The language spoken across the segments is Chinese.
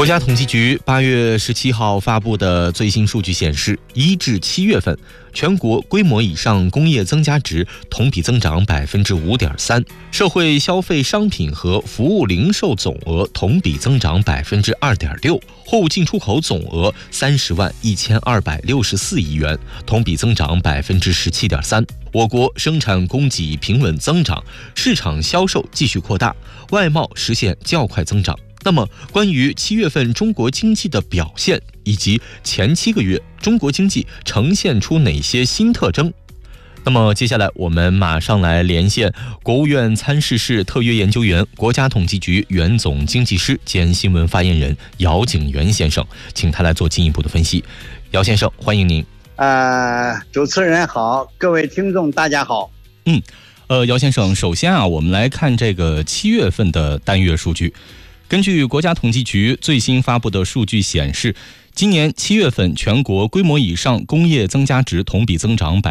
国家统计局8月17号发布的最新数据显示，1至7月份，全国规模以上工业增加值同比增长 5.3%， 社会消费商品和服务零售总额同比增长 2.6%， 货物进出口总额30万1264亿元，同比增长 17.3%。我国生产供给平稳增长，市场销售继续扩大，外贸实现较快增长。那么，关于7月份中国经济的表现，以及前7个月中国经济呈现出哪些新特征？那么接下来我们马上来连线国务院参事室特约研究员、国家统计局原总经济师兼新闻发言人姚景元先生，请他来做进一步的分析。姚先生，欢迎您。 主持人好，各位听众大家好。 姚先生，首先我们来看这个7月份的单月数据。根据国家统计局最新发布的数据显示，今年7月份全国规模以上工业增加值同比增长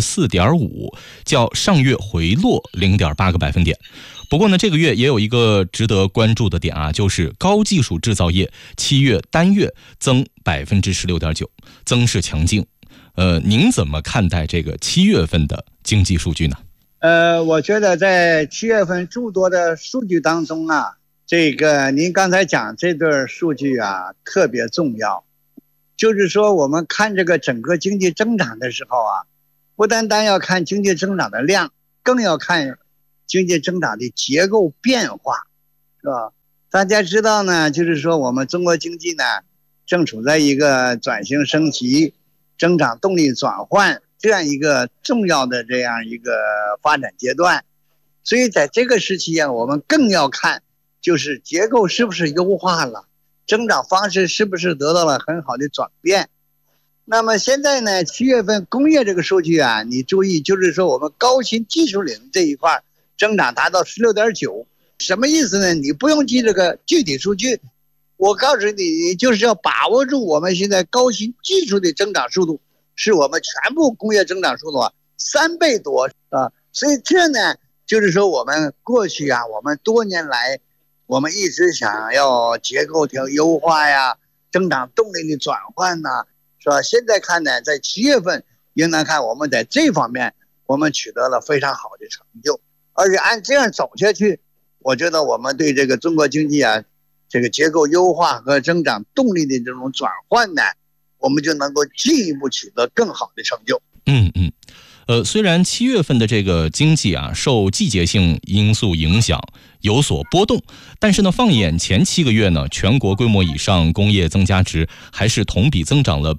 4.5%， 较上月回落 0.8个百分点。不过呢，这个月也有一个值得关注的点就是高技术制造业7月单月增 16.9%， 增势强劲。您怎么看待这个7月份的经济数据呢？ 我觉得在7月份诸多的数据当中这个您刚才讲这段数据特别重要，就是说我们看这个整个经济增长的时候不单单要看经济增长的量，更要看经济增长的结构变化，是吧？大家知道呢，就是说我们中国经济呢正处在一个转型升级、增长动力转换这样一个重要的这样一个发展阶段，所以在这个时期我们更要看就是结构是不是优化了，增长方式是不是得到了很好的转变。那么现在呢，7月份工业这个数据你注意，就是说我们高新技术领这一块增长达到 16.9%， 什么意思呢？你不用记这个具体数据，我告诉你，你就是要把握住我们现在高新技术的增长速度是我们全部工业增长速度3倍多所以这呢就是说我们过去我们多年来我们一直想要结构优化增长动力的转换是吧？现在看呢，在7月份应当看我们在这方面我们取得了非常好的成就，而且按这样走下去，我觉得我们对这个中国经济这个结构优化和增长动力的这种转换呢，我们就能够进一步取得更好的成就。 虽然7月份的这个经济受季节性因素影响有所波动，但是呢，放眼前7个月呢，全国规模以上工业增加值还是同比增长了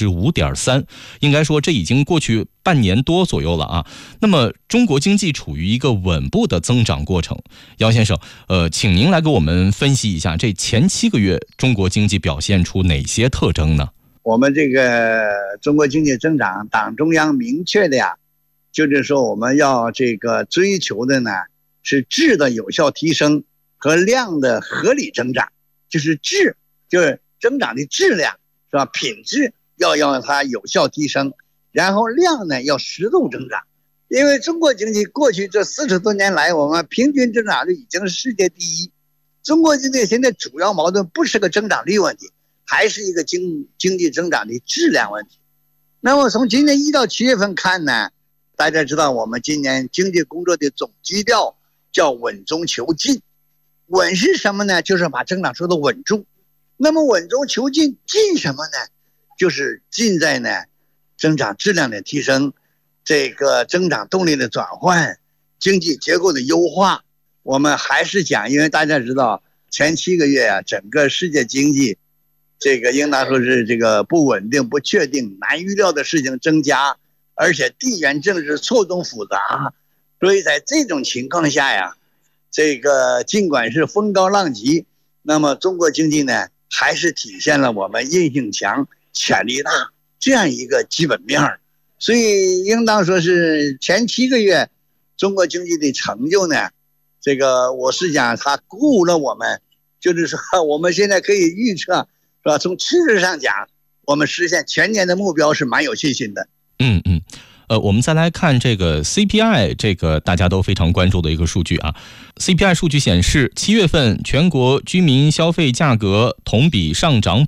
5.3%， 应该说这已经过去半年多左右了那么中国经济处于一个稳步的增长过程。姚先生，请您来给我们分析一下这前7个月中国经济表现出哪些特征呢？ 我们这个中国经济增长，党中央明确的就是说我们要这个追求的呢是质的有效提升和量的合理增长，就是质就是增长的质量是吧？品质要让它有效提升，然后量呢要适度增长。因为中国经济过去这40多年来，我们平均增长率已经是世界第一。中国经济现在主要矛盾不是个增长率问题，还是一个经济增长的质量问题。那么从今年1到7月份看呢，大家知道我们今年经济工作的总基调叫稳中求进。稳是什么呢？就是把增长速度稳住。那么稳中求进，进什么呢？就是进在呢增长质量的提升，这个增长动力的转换，经济结构的优化。我们还是讲，因为大家知道前7个月整个世界经济这个应当说是这个不稳定、不确定、难预料的事情增加，而且地缘政治错综复杂，所以在这种情况下这个尽管是风高浪急，那么中国经济呢还是体现了我们韧性强、潜力大这样一个基本面。所以应当说是前7个月中国经济的成就呢，这个我是讲它鼓舞了我们，就是说我们现在可以预测是吧？从趋势上讲，我们实现全年的目标是蛮有信心的。 我们再来看这个 CPI， 这个大家都非常关注的一个数据啊。CPI 数据显示，7月份全国居民消费价格同比上涨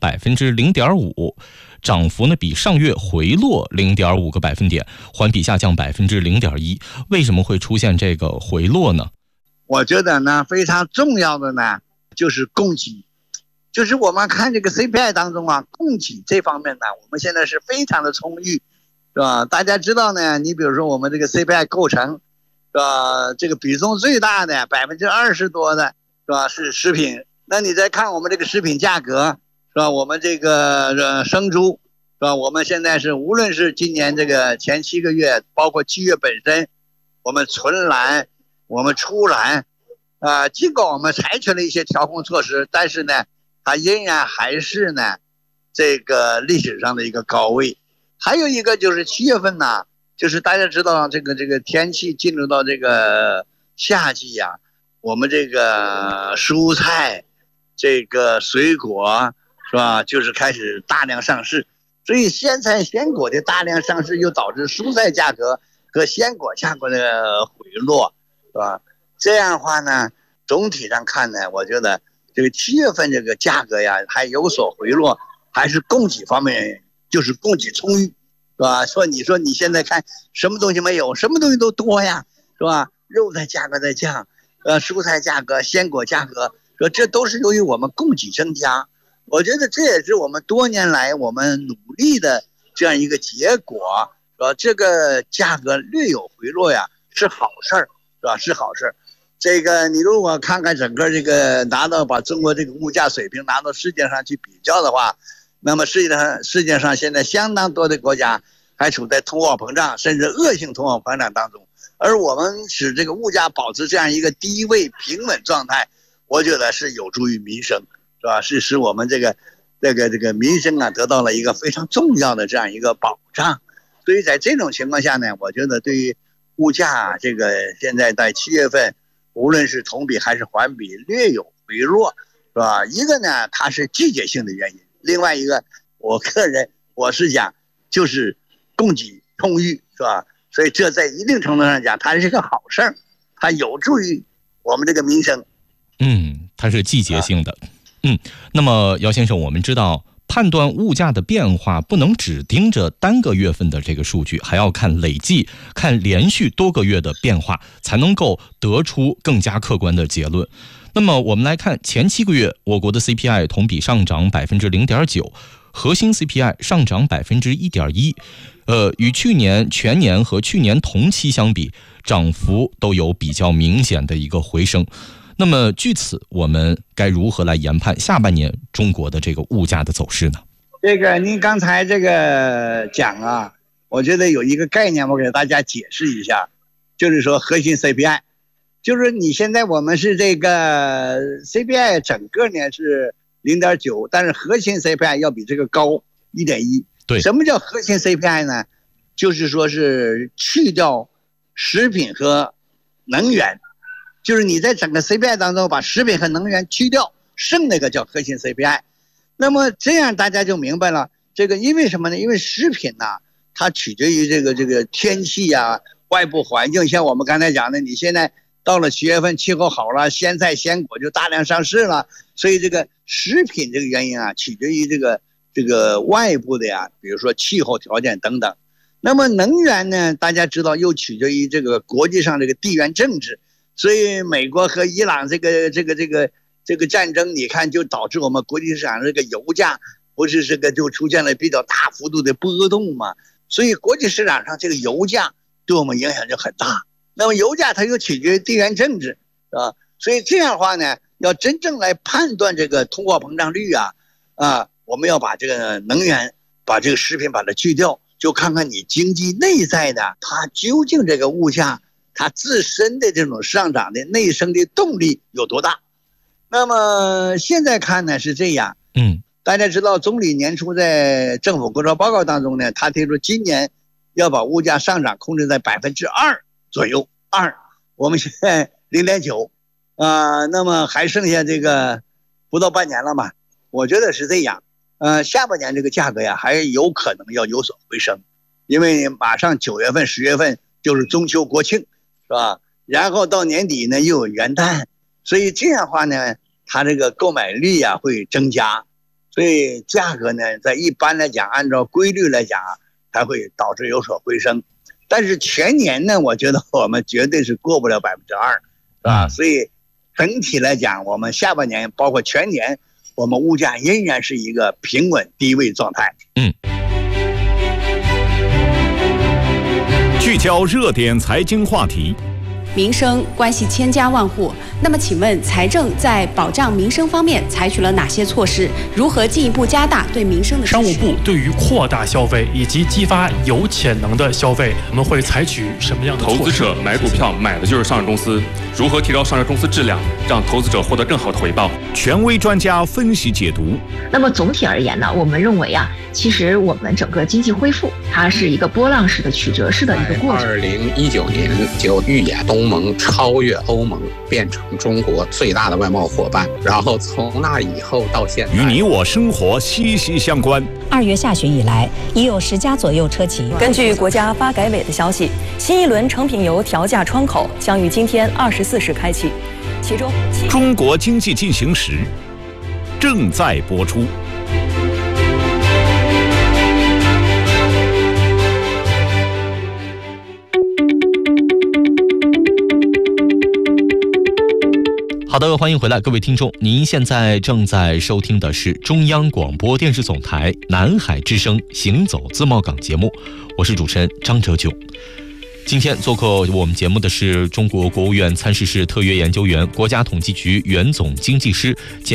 0.5%， 涨幅呢比上月回落 0.5个百分点，环比下降 0.1%。为什么会出现这个回落呢？ 我觉得呢，非常重要的呢就是供给，就是我们看这个 CPI 当中啊，供给这方面呢，我们现在是非常的充裕，是吧？大家知道呢，你比如说我们这个 CPI 构成，是吧？这个比重最大的20%多的，是吧？是食品。那你再看我们这个食品价格，是吧？我们这个生猪，是吧？我们现在是无论是今年这个前7个月，包括7月本身，我们存栏，我们出栏，尽管我们采取了一些调控措施，但是呢，它仍然还是呢这个历史上的一个高位。还有一个就是7月份呢，就是大家知道这个天气进入到这个夏季呀，我们这个蔬菜、这个水果是吧，就是开始大量上市，所以鲜菜鲜果的大量上市，又导致蔬菜价格和鲜果价格的回落，是吧？这样的话呢，总体上看呢，我觉得这个7月份这个价格呀还有所回落，还是供给方面。就是供给充裕，是吧？你说你现在看什么东西没有，什么东西都多呀，是吧？肉的价格在降，蔬菜价格、鲜果价格，说这都是由于我们供给增加。我觉得这也是我们多年来我们努力的这样一个结果，是吧？这个价格略有回落呀，是好事儿，是吧？是好事儿。这个你如果看看整个这个把中国这个物价水平拿到世界上去比较的话，那么世界上现在相当多的国家还处在通货膨胀甚至恶性通货膨胀当中，而我们使这个物价保持这样一个低位平稳状态，我觉得是有助于民生，是吧？是使我们这个民生啊得到了一个非常重要的这样一个保障。所以在这种情况下呢，我觉得对于物价这个现在在7月份，无论是同比还是环比略有回落，是吧？一个呢，它是季节性的原因。另外一个，我个人我是讲，就是供给充裕，是吧？所以这在一定程度上讲，它是个好事儿，它有助于我们这个民生。 它是季节性的。那么姚先生，我们知道判断物价的变化不能只盯着单个月份的这个数据，还要看累计，看连续多个月的变化，才能够得出更加客观的结论。那么我们来看前7个月，我国的 CPI 同比上涨 0.9%， 核心 CPI 上涨 1.1%，与去年全年和去年同期相比，涨幅都有比较明显的一个回升。那么据此，我们该如何来研判下半年中国的这个物价的走势呢？ 这个您刚才这个讲啊，我觉得有一个概念我给大家解释一下，就是说核心 CPI， 就是你现在我们是这个 CPI 整个呢是 0.9， 但是核心 CPI 要比这个高 1.1。 对， 什么叫核心 CPI 呢？就是说是去掉食品和能源，就是你在整个 CPI 当中把食品和能源去掉，剩那个叫核心 CPI。 那么这样大家就明白了，这个因为什么呢？因为食品呢，它取决于这个天气啊，外部环境。像我们刚才讲的，你现在到了7月份气候好了，鲜菜鲜果就大量上市了，所以这个食品这个原因啊，取决于这个外部的呀，比如说气候条件等等。那么能源呢，大家知道又取决于这个国际上这个地缘政治，所以美国和伊朗这个战争，你看就导致我们国际市场这个油价不是这个就出现了比较大幅度的波动嘛？所以国际市场上这个油价对我们影响就很大。那么油价它又取决于地缘政治，啊，所以这样的话呢，要真正来判断这个通货膨胀率啊，我们要把这个能源、把这个食品把它去掉，就看看你经济内在的它究竟这个物价它自身的这种上涨的内生的动力有多大。那么现在看呢是这样，大家知道总理年初在政府工作报告当中呢，他提出今年要把物价上涨控制在2%左右，2%，我们现在0.9，那么还剩下这个不到半年了嘛，我觉得是这样，下半年这个价格呀还有可能要有所回升， 因为马上9月份、10月份就是中秋国庆，是吧？然后到年底呢又有元旦，所以这样的话呢，它这个购买力啊会增加，所以价格呢在一般来讲，按照规律来讲啊，它会导致有所回升。但是全年呢，我觉得我们绝对是过不了2%，是吧？所以整体来讲，我们下半年包括全年，我们物价仍然是一个平稳低位状态。 聚焦热点财经话题， 民生关系千家万户，那么请问财政在保障民生方面采取了哪些措施？如何进一步加大对民生的支持？ 商务部对于扩大消费以及激发有潜能的消费，我们会采取什么样的措施？ 投资者买股票买的就是上市公司，如何提高上市公司质量，让投资者获得更好的回报？ 权威专家分析解读。 那么总体而言呢，我们认为啊，其实我们整个经济恢复，它是一个波浪式的曲折式的一个过程。 2019年就预演东盟超越欧盟，变成中国最大的外贸伙伴，然后从那以后到现在， 与你我生活息息相关。 2月下旬以来，已有10家左右车企。 根据国家发改委的消息，新一轮成品油调价窗口将于今天24时开启，其中中国经济进行时正在播出。 好的，欢迎回来，各位听众，您现在正在收听的是中央广播电视总台南海之声行走自贸港节目，我是主持人张哲炯。今天做客我们节目的是中国国务院参事室特约研究员、国家统计局原总经济师兼